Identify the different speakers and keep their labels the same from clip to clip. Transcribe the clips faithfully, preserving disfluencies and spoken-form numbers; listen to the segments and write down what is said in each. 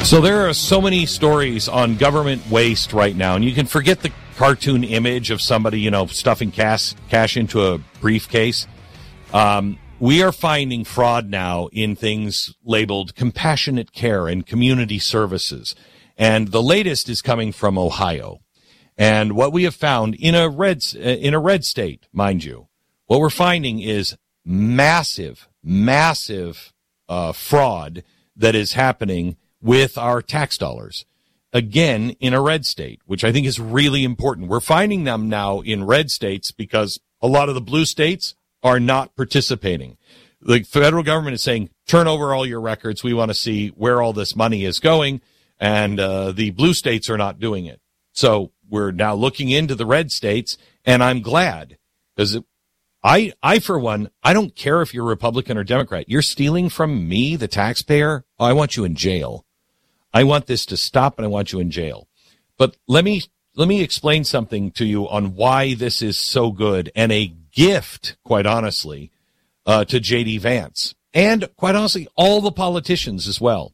Speaker 1: So there are so many stories on government waste right now, and you can forget the cartoon image of somebody, you know, stuffing cash, cash into a briefcase. Um, we are finding fraud now in things labeled compassionate care and community services. And the latest is coming from Ohio. And what we have found in a red, in a red state, mind you, what we're finding is massive, massive uh, fraud that is happening with our tax dollars. Again, in a red state, which I think is really important. We're finding them now in red states because a lot of the blue states are not participating. The federal government is saying, turn over all your records. We want to see where all this money is going. And uh, the blue states are not doing it. So we're now looking into the red states, and I'm glad because I, I, for one, I don't care if you're Republican or Democrat. You're stealing from me, the taxpayer. Oh, I want you in jail. I want this to stop, and I want you in jail. But let me let me explain something to you on why this is so good and a gift, quite honestly, uh, to J D Vance and, quite honestly, all the politicians as well.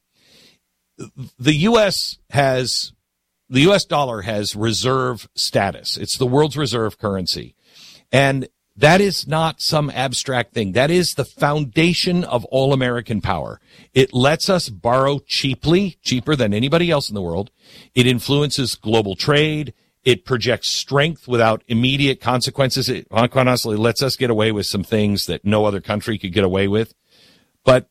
Speaker 1: The U S has the U S dollar has reserve status. It's the world's reserve currency, and that is not some abstract thing. That is the foundation of all American power. It lets us borrow cheaply, cheaper than anybody else in the world. It influences global trade. It projects strength without immediate consequences. It, quite honestly, lets us get away with some things that no other country could get away with. But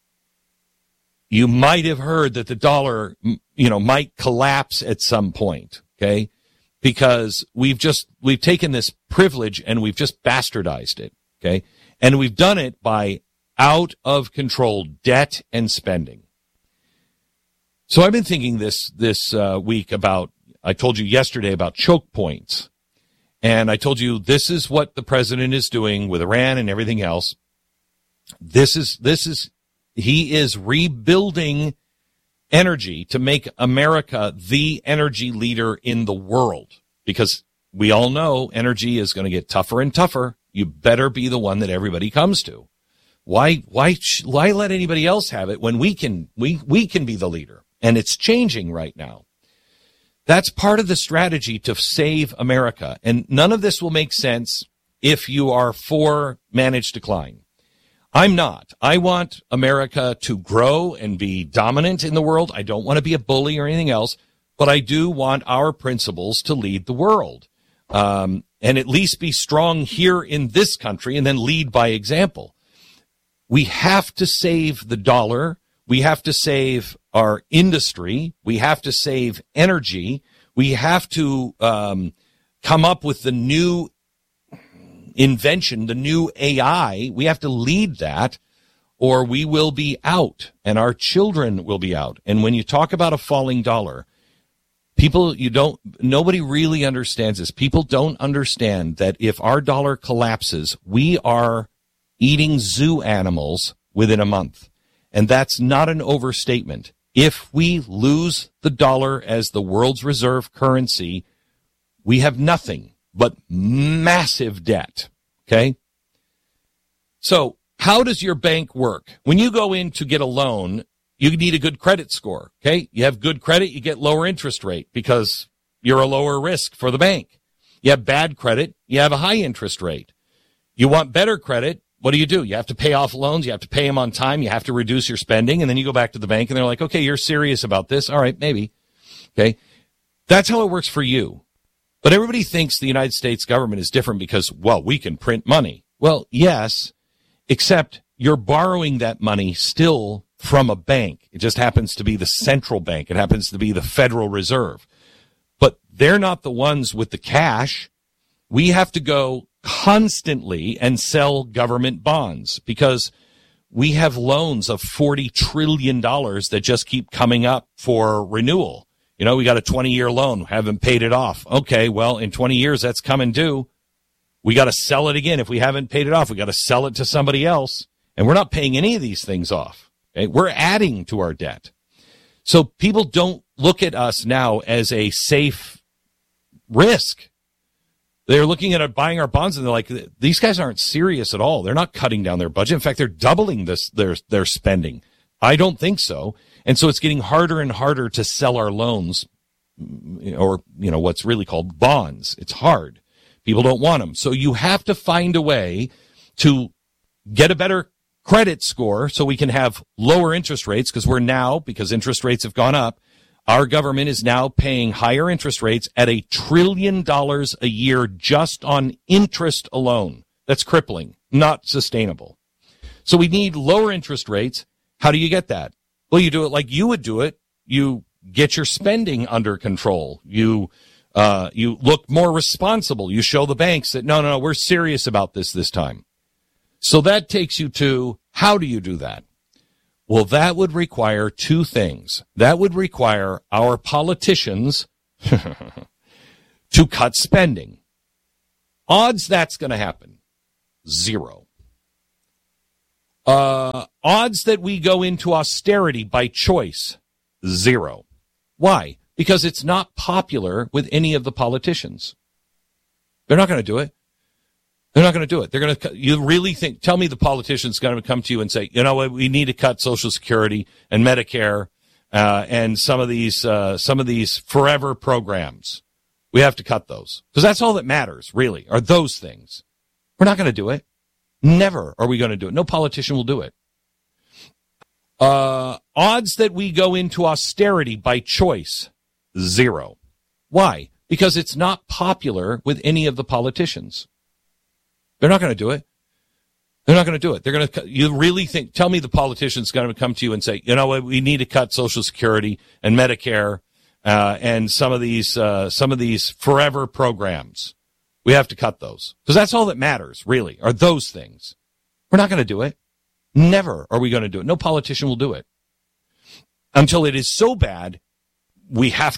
Speaker 1: you might have heard that the dollar, you know, might collapse at some point, okay? Because we've just, we've taken this privilege and we've just bastardized it, okay? And we've done it by out of control debt and spending. So I've been thinking this, this uh, week about, I told you yesterday about choke points. And I told you this is what the president is doing with Iran and everything else. This is, this is, he is rebuilding energy to make America the energy leader in the world, because we all know energy is going to get tougher and tougher. You better be the one that everybody comes to. Why, why, why let anybody else have it when we can, we, we can be the leader? And it's changing right now. That's part of the strategy to save America. And none of this will make sense if you are for managed decline. I'm not. I want America to grow and be dominant in the world. I don't want to be a bully or anything else, but I do want our principles to lead the world, um, and at least be strong here in this country and then lead by example. We have to save the dollar. We have to save our industry. We have to save energy. We have to um, come up with the new invention, the new A I. We have to lead that, or we will be out and our children will be out. And when you talk about a falling dollar, people, you don't, nobody really understands this. People don't understand that if our dollar collapses, we are eating zoo animals within a month. And that's not an overstatement. If we lose the dollar as the world's reserve currency, we have nothing but massive debt, okay? So how does your bank work? When you go in to get a loan, you need a good credit score, okay? You have good credit, you get lower interest rate because you're a lower risk for the bank. You have bad credit, you have a high interest rate. You want better credit, what do you do? You have to pay off loans, you have to pay them on time, you have to reduce your spending, and then you go back to the bank and they're like, okay, you're serious about this? All right, maybe, okay? That's how it works for you. But everybody thinks the United States government is different because, well, we can print money. Well, yes, except you're borrowing that money still from a bank. It just happens to be the central bank. It happens to be the Federal Reserve. But they're not the ones with the cash. We have to go constantly and sell government bonds because we have loans of forty trillion dollars that just keep coming up for renewal. You know, we got a twenty-year loan, haven't paid it off. Okay, well, in twenty years, that's coming due. We got to sell it again. If we haven't paid it off, we got to sell it to somebody else. And we're not paying any of these things off. Okay? We're adding to our debt. So people don't look at us now as a safe risk. They're looking at buying our bonds and they're like, these guys aren't serious at all. They're not cutting down their budget. In fact, they're doubling this, their, their spending. I don't think so. And so it's getting harder and harder to sell our loans, or, you know, what's really called bonds. It's hard. People don't want them. So you have to find a way to get a better credit score so we can have lower interest rates, because we're now, because interest rates have gone up, our government is now paying higher interest rates at a trillion dollars a year just on interest alone. That's crippling, not sustainable. So we need lower interest rates. How do you get that? Well, you do it like you would do it. You get your spending under control. You uh, you look more responsible. You show the banks that, no, no, no, we're serious about this this time. So that takes you to, how do you do that? Well, that would require two things. That would require our politicians to cut spending. Odds that's going to happen, zero. Uh, odds that we go into austerity by choice, zero. Why? Because it's not popular with any of the politicians. They're not going to do it. They're not going to do it. They're going to, you really think, tell me the politician's going to come to you and say, you know what, we need to cut Social Security and Medicare, uh, and some of these, uh, some of these forever programs. We have to cut those. Because that's all that matters, really, are those things. We're not going to do it. Never are we going to do it. No politician will do it. Uh, odds that we go into austerity by choice, zero. Why? Because it's not popular with any of the politicians. They're not going to do it. They're not going to do it. They're going to, you really think, tell me the politician's going to come to you and say, you know what, we need to cut Social Security and Medicare, uh, and some of these, uh, some of these forever programs. We have to cut those. Because that's all that matters, really, are those things. We're not going to do it. Never are we going to do it. No politician will do it. Until it is so bad, we have